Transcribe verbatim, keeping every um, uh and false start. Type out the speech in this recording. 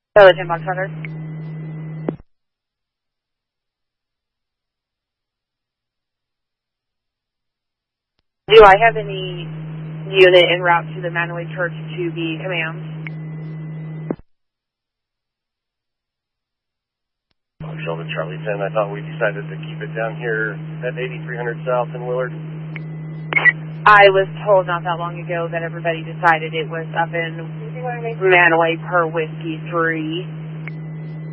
Hello, ten Box Hunter. Do I have any unit en route to the Manaway Church to be command? Sheldon Charlie ten, I thought we decided to keep it down here at eighty-three hundred South in Willard. I was told not that long ago that everybody decided it was up in Manaway per Whiskey three.